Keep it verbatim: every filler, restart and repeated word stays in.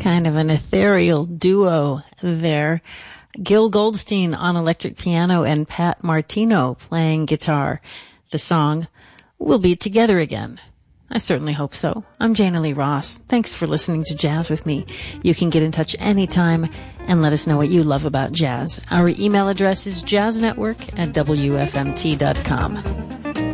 Kind of an ethereal duo there. Gil Goldstein on electric piano and Pat Martino playing guitar. The song, We'll Be Together Again. I certainly hope so. I'm Jana Lee Ross. Thanks for listening to Jazz with me. You can get in touch anytime and let us know what you love about jazz. Our email address is jazznetwork at w f m t dot com.